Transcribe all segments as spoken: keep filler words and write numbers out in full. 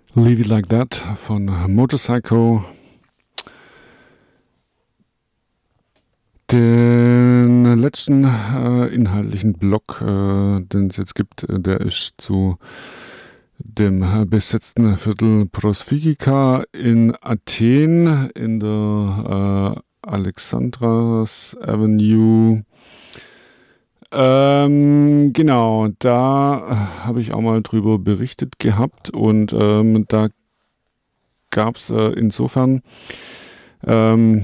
Leave It Like That von Motorpsycho. Den letzten äh, inhaltlichen Block, äh, den es jetzt gibt, äh, der ist zu dem äh, besetzten Viertel Prosfigika in Athen in der äh, Alexandras Avenue. Ähm, genau, da habe ich auch mal drüber berichtet gehabt und ähm, da gab es äh, insofern ähm,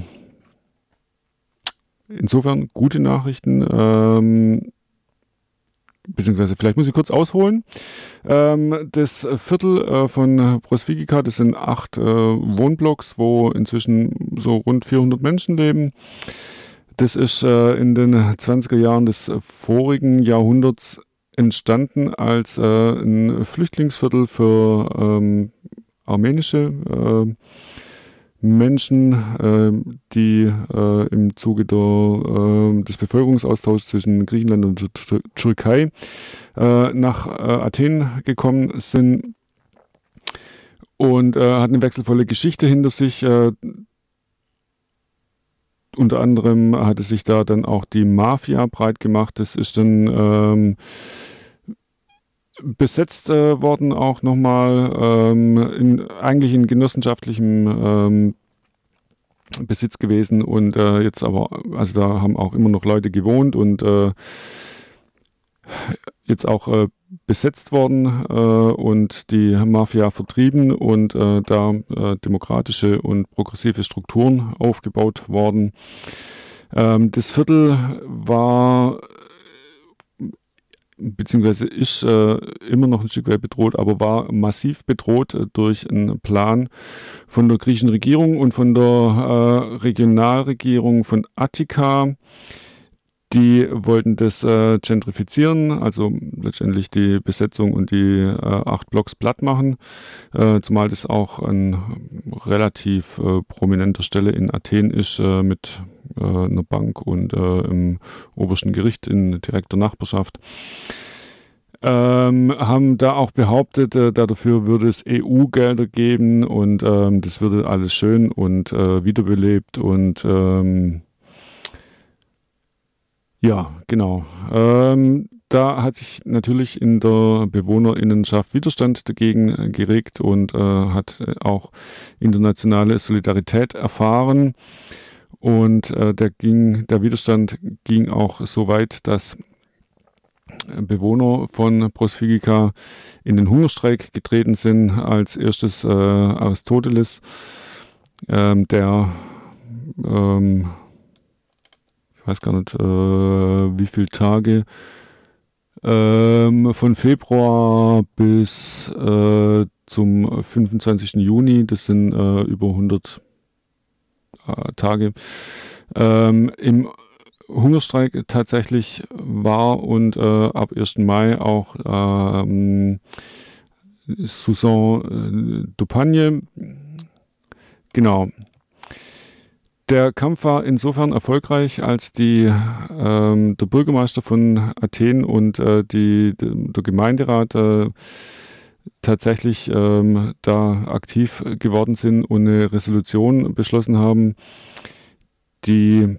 insofern gute Nachrichten, ähm, beziehungsweise vielleicht muss ich kurz ausholen. Ähm, das Viertel äh, von Prosfigika, das sind acht äh, Wohnblocks, wo inzwischen so rund vierhundert Menschen leben. Das ist äh, in den zwanziger Jahren des vorigen Jahrhunderts entstanden als äh, ein Flüchtlingsviertel für ähm, armenische äh, Menschen, äh, die äh, im Zuge der, äh, des Bevölkerungsaustauschs zwischen Griechenland und der Tür- Türkei äh, nach äh, Athen gekommen sind und äh, hat eine wechselvolle Geschichte hinter sich. Äh, unter anderem hatte sich da dann auch die Mafia breit gemacht. Das ist dann ähm, besetzt äh, worden auch nochmal, ähm, in, eigentlich in genossenschaftlichem ähm, Besitz gewesen und äh, jetzt aber, also da haben auch immer noch Leute gewohnt und äh, jetzt auch äh, besetzt worden äh, und die Mafia vertrieben und äh, da äh, demokratische und progressive Strukturen aufgebaut worden. Ähm, das Viertel war beziehungsweise ist äh, immer noch ein Stück weit bedroht, aber war massiv bedroht äh, durch einen Plan von der griechischen Regierung und von der äh, Regionalregierung von Attika. Die wollten das äh, gentrifizieren, also letztendlich die Besetzung und die äh, acht Blocks platt machen, äh, zumal das auch an relativ äh, prominenter Stelle in Athen ist, äh, mit äh, einer Bank und äh, im obersten Gericht in direkter Nachbarschaft. Ähm, haben da auch behauptet, äh, dafür würde es E U-Gelder geben und ähm, das würde alles schön und äh, wiederbelebt und ähm, ja, genau. Ähm, da hat sich natürlich in der Bewohnerinnenschaft Widerstand dagegen äh, geregt und äh, hat äh, auch internationale Solidarität erfahren. Und äh, der, ging, der Widerstand ging auch so weit, dass Bewohner von Prosfigika in den Hungerstreik getreten sind. Als erstes äh, Aristoteles, ähm, der ähm, ich weiß gar nicht, äh, wie viele Tage, ähm, von Februar bis äh, zum fünfundzwanzigsten Juni, das sind äh, über hundert äh, Tage, ähm, im Hungerstreik tatsächlich war und äh, ab ersten Mai auch ähm, Susan äh, Dupagne, genau. Der Kampf war insofern erfolgreich, als die, ähm, der Bürgermeister von Athen und äh, die, der Gemeinderat äh, tatsächlich ähm, da aktiv geworden sind und eine Resolution beschlossen haben, die,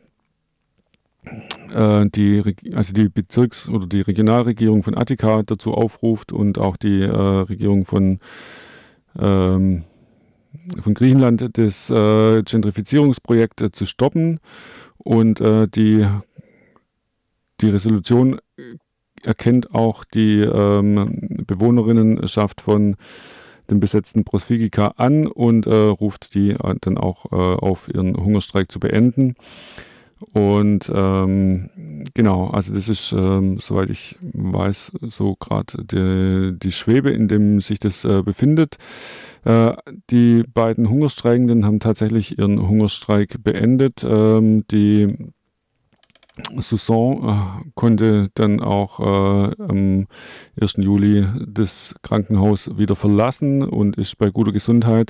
äh, die also die Bezirks- oder die Regionalregierung von Attika dazu aufruft und auch die äh, Regierung von ähm, von Griechenland das äh, Gentrifizierungsprojekt äh, zu stoppen und äh, die, die Resolution erkennt auch die ähm, Bewohnerinnenschaft von dem besetzten Prosfigika an und äh, ruft die äh, dann auch äh, auf, ihren Hungerstreik zu beenden. Und ähm, genau, also das ist, ähm, soweit ich weiß, so gerade die, die Schwebe, in dem sich das äh, befindet. Äh, die beiden Hungerstreikenden haben tatsächlich ihren Hungerstreik beendet. Ähm, die Susan äh, konnte dann auch äh, am ersten Juli das Krankenhaus wieder verlassen und ist bei guter Gesundheit.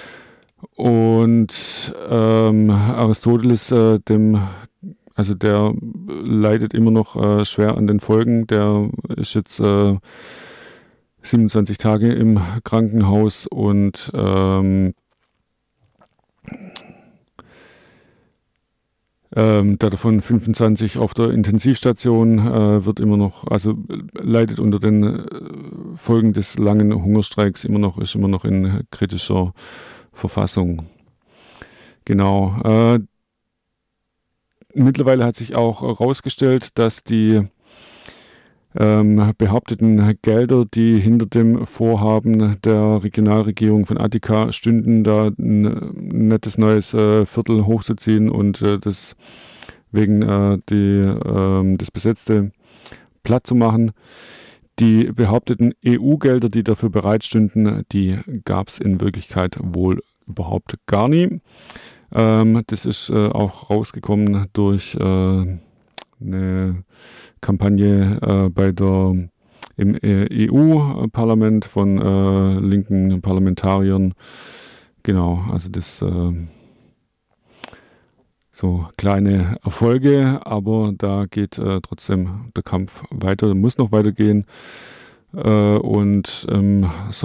Und ähm, Aristoteles, äh, dem, also der leidet immer noch äh, schwer an den Folgen. Der ist jetzt äh, siebenundzwanzig Tage im Krankenhaus und ähm, ähm, davon fünfundzwanzig auf der Intensivstation, äh, wird immer noch, also leidet unter den äh, Folgen des langen Hungerstreiks immer noch, ist immer noch in kritischer Verfassung. Genau. Äh, mittlerweile hat sich auch herausgestellt, dass die ähm, behaupteten Gelder, die hinter dem Vorhaben der Regionalregierung von Attika stünden, da ein nettes neues äh, Viertel hochzuziehen und äh, das wegen äh, die, äh, das Besetzte platt zu machen. Die behaupteten E U-Gelder, die dafür bereitstünden, die gab es in Wirklichkeit wohl überhaupt gar nie. Ähm, das ist äh, auch rausgekommen durch äh, eine Kampagne äh, bei der, im äh, E U-Parlament von äh, linken Parlamentariern. Genau, also das äh, so kleine Erfolge, aber da geht äh, trotzdem der Kampf weiter, muss noch weitergehen. Äh, und ähm, so